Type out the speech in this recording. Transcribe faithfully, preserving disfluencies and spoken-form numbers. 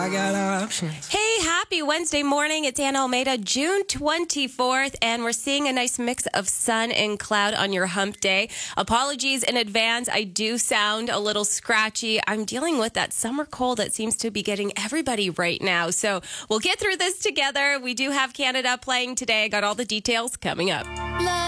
I got options. Hey, happy Wednesday morning. It's Anna Almeida, June twenty-fourth, and we're seeing a nice mix of sun and cloud on your hump day. Apologies in advance. I do sound a little scratchy. I'm dealing with that summer cold that seems to be getting everybody right now. So we'll get through this together. We do have Canada playing today. I got all the details coming up.